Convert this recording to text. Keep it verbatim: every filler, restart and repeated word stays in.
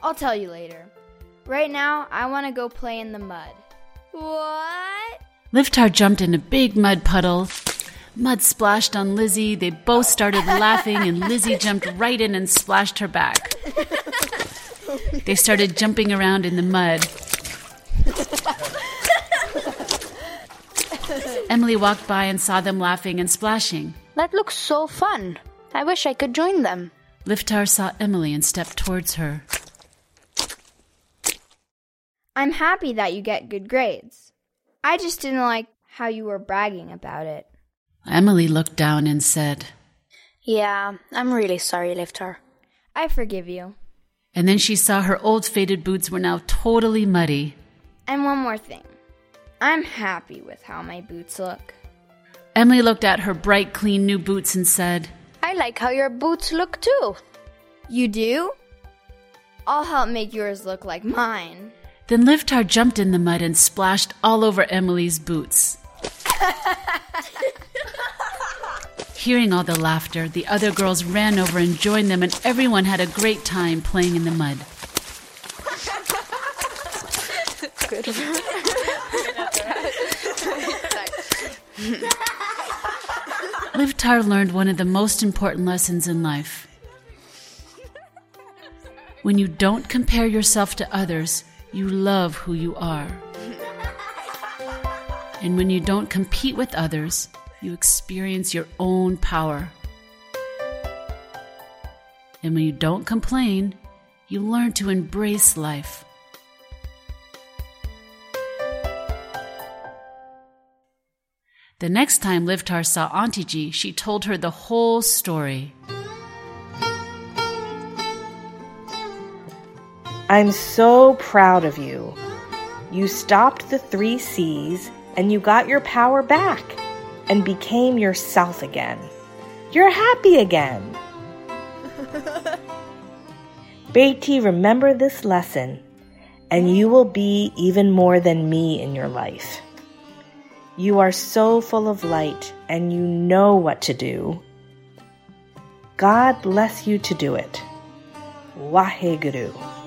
I'll tell you later. Right now, I want to go play in the mud. What? Liftar jumped in a big mud puddle. Mud splashed on Lizzie. They both started laughing, and Lizzie jumped right in and splashed her back. They started jumping around in the mud. Emily walked by and saw them laughing and splashing. That looks so fun. I wish I could join them. Liftar saw Emily and stepped towards her. I'm happy that you get good grades. I just didn't like how you were bragging about it. Emily looked down and said, Yeah, I'm really sorry, Liftar. I forgive you. And then she saw her old faded boots were now totally muddy. And one more thing. I'm happy with how my boots look. Emily looked at her bright, clean new boots and said, I like how your boots look too. You do? I'll help make yours look like mine. Then Liftar jumped in the mud and splashed all over Emily's boots. Hearing all the laughter, the other girls ran over and joined them, and everyone had a great time playing in the mud. Liftar learned one of the most important lessons in life. When you don't compare yourself to others, you love who you are. And when you don't compete with others, you experience your own power. And when you don't complain, you learn to embrace life. The next time Liftar saw Auntie G, she told her the whole story. I'm so proud of you. You stopped the three C's and you got your power back and became yourself again. You're happy again. Beti, remember this lesson, and you will be even more than me in your life. You are so full of light, and you know what to do. God bless you to do it. Waheguru.